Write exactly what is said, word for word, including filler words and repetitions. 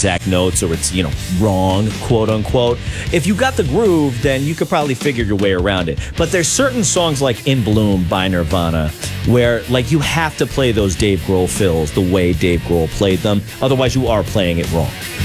exact notes or it's, you know, wrong, quote unquote. If you got the groove, then you could probably figure your way around it. But there's certain songs like In Bloom by Nirvana where, like, you have to play those Dave Grohl fills the way Dave Grohl played them. Otherwise, you are playing it wrong.